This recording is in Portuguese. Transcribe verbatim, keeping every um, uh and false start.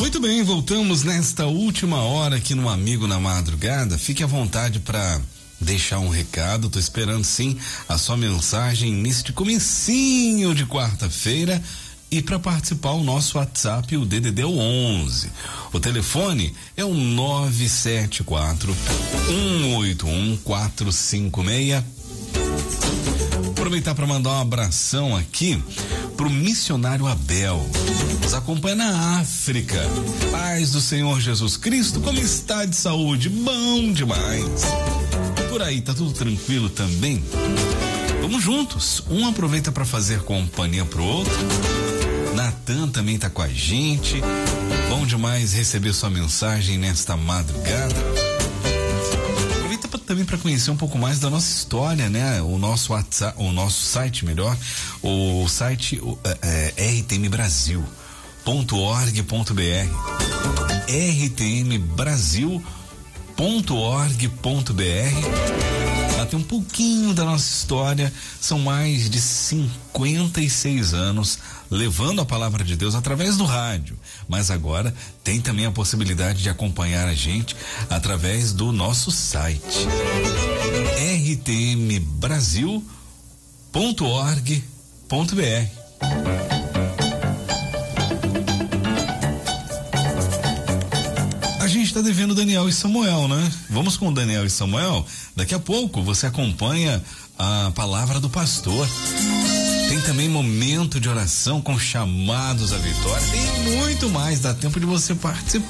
Muito bem, voltamos nesta última hora aqui no Amigo na Madrugada. Fique à vontade para deixar um recado. Tô esperando sim a sua mensagem início de comecinho de quarta-feira. E para participar, o nosso WhatsApp, o D D D onze. O telefone é o nove sete quatro, um oito um, quatro cinco seis. Aproveitar para mandar um abração aqui pro missionário Abel. Nos acompanha na África. Paz do Senhor Jesus Cristo, como está de saúde? Bom demais. Por aí, tá tudo tranquilo também? Vamos juntos. Um aproveita para fazer companhia pro outro. Natan também tá com a gente. Bom demais receber sua mensagem nesta madrugada. Aproveita pra, também para conhecer um pouco mais da nossa história, né? O nosso WhatsApp, o nosso site, melhor, o site o, é, r t m brasil ponto org ponto b r r t m brasil ponto org ponto b r. Lá tem um pouquinho da nossa história. São mais de cinquenta e seis anos levando a palavra de Deus através do rádio, mas agora tem também a possibilidade de acompanhar a gente através do nosso site r t m brasil ponto org ponto b r. A gente está devendo Daniel e Samuel, né? Vamos com Daniel e Samuel. Daqui a pouco você acompanha a palavra do pastor. Tem também momento de oração com chamados à vitória. Tem muito mais, dá tempo de você participar.